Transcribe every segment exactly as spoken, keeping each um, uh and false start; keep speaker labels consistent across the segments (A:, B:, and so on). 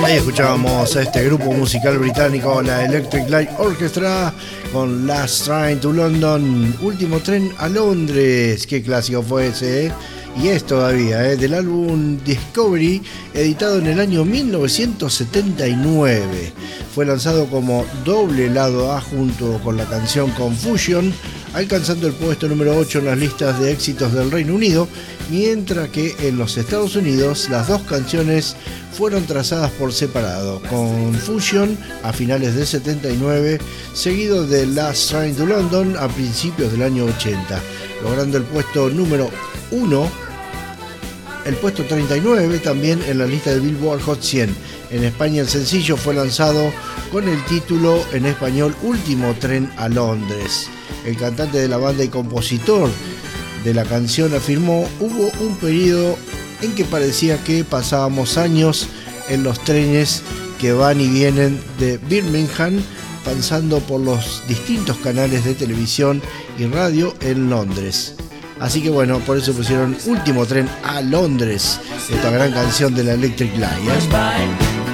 A: Ahí escuchábamos a este grupo musical británico, la Electric Light Orchestra, con Last Train to London, Último Tren a Londres. Qué clásico fue ese, ¿eh? Y es todavía, ¿eh? Del álbum Discovery, editado en el año mil novecientos setenta y nueve. Fue lanzado como doble lado A junto con la canción Confusion, alcanzando el puesto número ocho en las listas de éxitos del Reino Unido, mientras que en los Estados Unidos las dos canciones fueron trazadas por separado. Confusion a finales del setenta y nueve, seguido de Last Train to London a principios del año ochenta, logrando el puesto número uno, el puesto treinta y nueve también en la lista de Billboard Hot cien. En España el sencillo fue lanzado con el título en español Último Tren a Londres. El cantante de la banda y compositor de la canción afirmó: hubo un periodo en que parecía que pasábamos años en los trenes que van y vienen de Birmingham, pasando por los distintos canales de televisión y radio en Londres. Así que bueno, por eso pusieron Último Tren a Londres, esta gran canción de la Electric Light, ¿eh?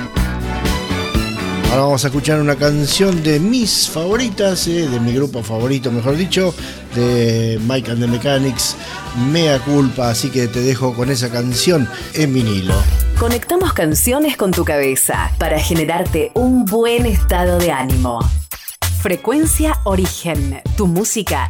A: Ahora vamos a escuchar una canción de mis favoritas, eh, de mi grupo favorito, mejor dicho, de Mike and the Mechanics, Mea Culpa. Así que te dejo con esa canción en vinilo.
B: Conectamos canciones con tu cabeza para generarte un buen estado de ánimo. Frecuencia Origen, tu música